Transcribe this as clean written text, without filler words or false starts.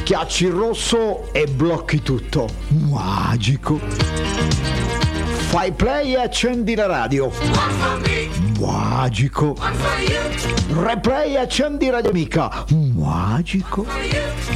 Schiacci il rosso e blocchi tutto. Magico. Fai play e accendi la radio. Magico. Replay e accendi Radio Amica. Magico.